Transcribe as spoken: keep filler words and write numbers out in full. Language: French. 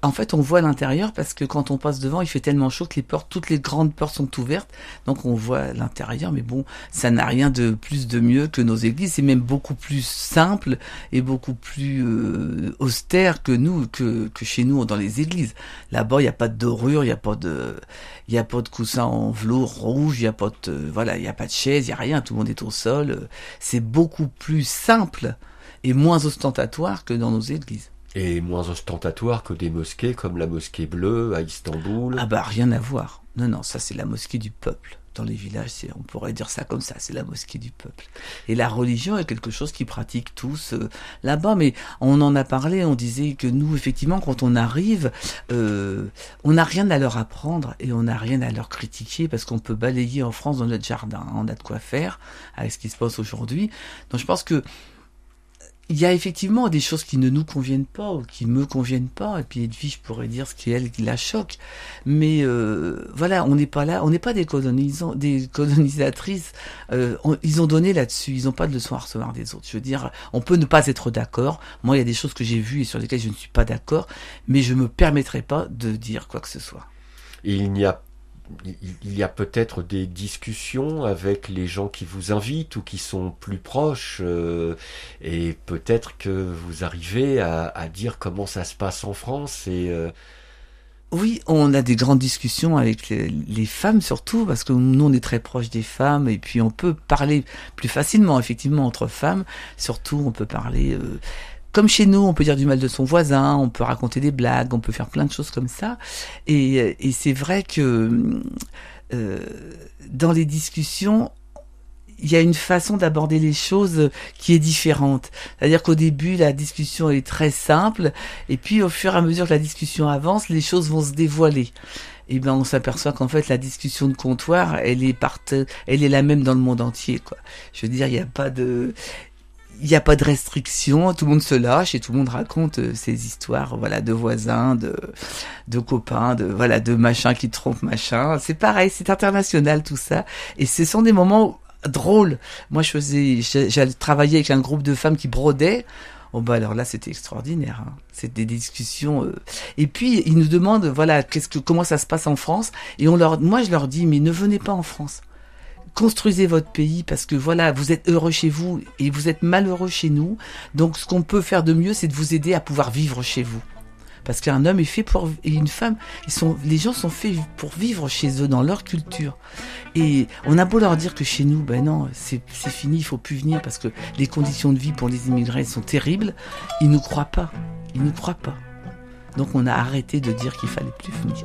en fait, on voit l'intérieur parce que quand on passe devant, il fait tellement chaud que les portes, toutes les grandes portes sont ouvertes. Donc, on voit l'intérieur. Mais bon, ça n'a rien de plus de mieux que nos églises. C'est même beaucoup plus simple et beaucoup plus euh, austère que nous, que, que chez nous dans les églises. Là-bas, il n'y a pas de dorure, il n'y a pas de, il y a pas de coussin en velours rouge, il n'y a pas de, voilà, il n'y a pas de chaise, il n'y a rien. Tout le monde est au sol. C'est beaucoup plus simple et moins ostentatoire que dans nos églises. Et moins ostentatoire que des mosquées comme la mosquée bleue à Istanbul. Ah bah rien à voir. Non, non, ça c'est la mosquée du peuple. Dans les villages, c'est, on pourrait dire ça comme ça, c'est la mosquée du peuple. Et la religion est quelque chose qu'ils pratiquent tous euh, là-bas. Mais on en a parlé, on disait que nous, effectivement, quand on arrive, euh, on n'a rien à leur apprendre et on n'a rien à leur critiquer parce qu'on peut balayer en France dans notre jardin. On a de quoi faire avec ce qui se passe aujourd'hui. Donc je pense que il y a effectivement des choses qui ne nous conviennent pas ou qui me conviennent pas. Et puis Edwige pourrait dire ce qui elle qui la choque. Mais euh, voilà, on n'est pas là, on n'est pas des colonisants, des colonisatrices. Euh, on, ils ont donné là-dessus, ils n'ont pas de leçon à recevoir des autres. Je veux dire, on peut ne pas être d'accord. Moi, il y a des choses que j'ai vues et sur lesquelles je ne suis pas d'accord, mais je me permettrai pas de dire quoi que ce soit. Et il n'y a Il y a peut-être des discussions avec les gens qui vous invitent ou qui sont plus proches euh, et peut-être que vous arrivez à, à dire comment ça se passe en France et euh... Oui, on a des grandes discussions avec les, les femmes surtout parce que nous on est très proches des femmes et puis on peut parler plus facilement effectivement entre femmes. Surtout on peut parler euh, comme chez nous, on peut dire du mal de son voisin, on peut raconter des blagues, on peut faire plein de choses comme ça. Et, et c'est vrai que euh, dans les discussions, il y a une façon d'aborder les choses qui est différente. C'est-à-dire qu'au début, la discussion est très simple, et puis au fur et à mesure que la discussion avance, les choses vont se dévoiler. Et ben on s'aperçoit qu'en fait la discussion de comptoir, elle est part... elle est la même dans le monde entier, quoi. Je veux dire, il n'y a pas de il n'y a pas de restriction, tout le monde se lâche et tout le monde raconte euh, ses histoires, voilà, de voisins, de, de copains, de, voilà, de machin qui trompent machin. C'est pareil, c'est international tout ça. Et ce sont des moments drôles. Moi, je faisais, j'allais travailler avec un groupe de femmes qui brodaient. Oh bah alors là, c'était extraordinaire. Hein. C'était des discussions. Euh... Et puis ils nous demandent, voilà, qu'est-ce que, comment ça se passe en France. Et on leur, moi, je leur dis, mais ne venez pas en France. Construisez votre pays parce que voilà, vous êtes heureux chez vous et vous êtes malheureux chez nous. Donc, ce qu'on peut faire de mieux, c'est de vous aider à pouvoir vivre chez vous. Parce qu'un homme est fait pour, et une femme, ils sont, les gens sont faits pour vivre chez eux, dans leur culture. Et on a beau leur dire que chez nous, ben non, c'est, c'est fini, il faut plus venir parce que les conditions de vie pour les immigrés sont terribles. Ils nous croient pas. Ils nous croient pas. Donc, on a arrêté de dire qu'il fallait plus venir.